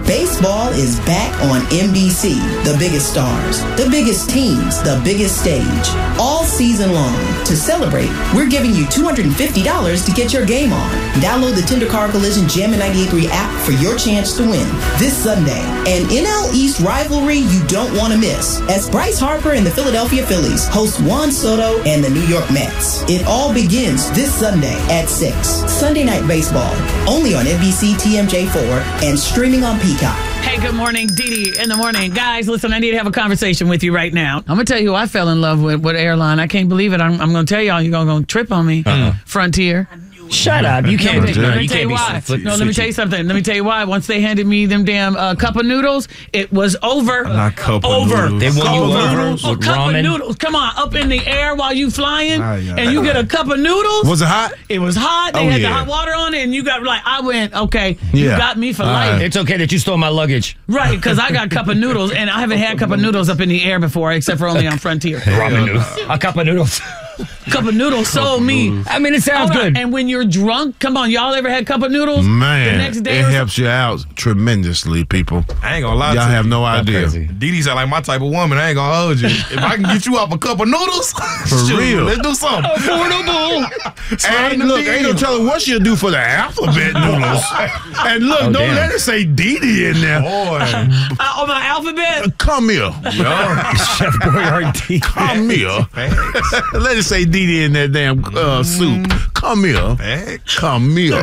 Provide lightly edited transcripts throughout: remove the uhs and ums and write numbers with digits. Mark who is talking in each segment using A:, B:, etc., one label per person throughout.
A: Baseball is back on NBC. The biggest stars, the biggest teams, the biggest stage. All season long. To celebrate, we're giving you $250 to get your game on. Download the Tender Car Collision Jammin' 98.3 app for your chance to win this Sunday. An NL East rivalry you don't want to miss, as Bryce Harper and the Philadelphia Phillies host Juan Soto and the New York Mets. It all begins this Sunday at 6. Sunday Night Baseball, only on NBC TMJ4 and streaming on Peacock.
B: Hey, good morning, Dee Dee in the morning. Guys, listen, I need to have a conversation with you right now. I'm going to tell you who I fell in love with, what airline. I can't believe it. I'm going to tell y'all, you're going to trip on me. Frontier.
C: Shut up. You can't do
B: Let me tell you why. No, let me tell you something. Let me tell you why. Once they handed me them damn cup of noodles, it was over.
D: Not cup of noodles.
C: They want you noodles with
B: cup
C: ramen.
B: of noodles. Come on, up in the air while you flying, and you get a cup of noodles.
D: Was it hot?
B: It was hot. They had the hot water on it, and you got I went, okay, you got me for life.
C: It's okay that you stole my luggage.
B: Right, because I got cup of noodles, and I haven't had cup of noodles up in the air before, except for only on Frontier.
C: Ramen noodles. A cup of noodles.
B: Cup of noodles sold me.
C: I mean, it sounds good.
B: And when you're drunk, come on, y'all ever had cup of noodles?
D: Man,
B: the next day
D: it helps you out tremendously, people.
E: I ain't gonna lie to you.
D: Y'all have no idea.
E: Dee Dee sound like my type of woman. I ain't gonna hold you. If I can get you up a cup of noodles,
D: for real,
E: let's do something.
C: Affordable.
D: And look, ain't no telling what she'll do for the alphabet noodles. And look, don't let her say Dee Dee in there.
E: Boy.
B: On my alphabet?
D: Come here.
C: Chef Boyardee.
D: Come here. Let her say Dee Dee in that damn soup. Come here. Come here.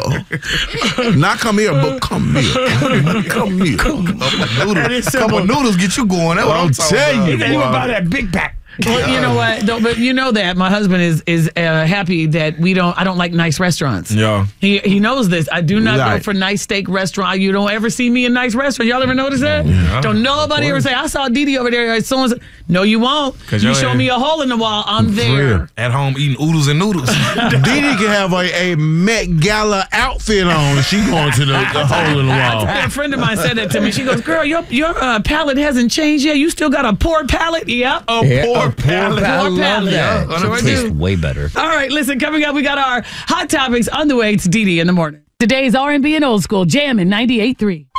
D: Not come here, but come here. Come here.
E: Couple noodles get you going. That's what I'm
D: telling you.
C: You about that big pack.
B: Well, you know what? But you know that my husband is happy that I don't like nice restaurants.
E: Yeah.
B: He knows this. I do not go for nice steak restaurant. You don't ever see me in nice restaurant. Y'all ever notice that?
E: Yeah.
B: Don't nobody ever say, I saw Dee Dee over there. Someone no, you won't. You show me a hole in the wall, I'm there.
E: At home eating oodles and noodles.
D: Dee Dee can have a Met Gala outfit on. She going to the hole in the wall.
B: A friend of mine said that to me. She goes, girl, your palate hasn't changed yet. You still got a poor palate? Yep.
D: Poor palate.
C: I love that.
B: Sure
C: It tastes
B: do.
C: way better.
B: All right, listen, coming up, we got our hot topics on the way. It's Dee Dee in the morning. Today's R&B and old school, Jammin' 98.3.